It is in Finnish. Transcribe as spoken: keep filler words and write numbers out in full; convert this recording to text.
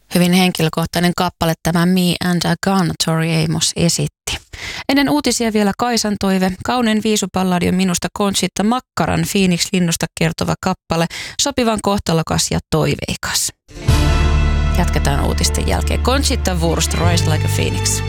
Hyvin henkilökohtainen kappale tämä Me and a Gun Tori Amos esitti. Ennen uutisia vielä Kaisan toive. Kaunein viisupalladi on minusta Conchita Makkaran Phoenix-linnusta kertova kappale, sopivan kohtalokas ja toiveikas. Jatketaan uutisten jälkeen. Conchita Wurst, Rise Like a Phoenix.